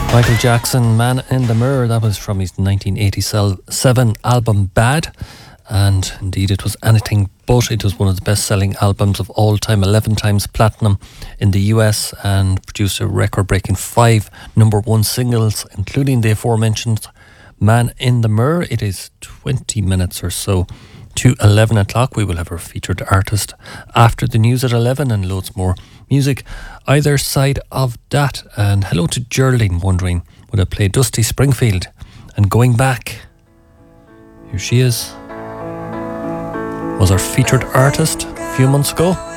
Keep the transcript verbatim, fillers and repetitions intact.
Michael Jackson, Man in the Mirror, that was from his nineteen eighty-seven album Bad, and indeed it was anything but. It was one of the best-selling albums of all time, eleven times platinum in the U S, and produced a record-breaking five number one singles, including the aforementioned Man in the Mirror. It is twenty minutes or so to eleven o'clock. We will have our featured artist after the news at eleven, and loads more music either side of that. And hello to Geraldine, wondering would I play Dusty Springfield and Going Back. Here she is, was our featured artist a few months ago.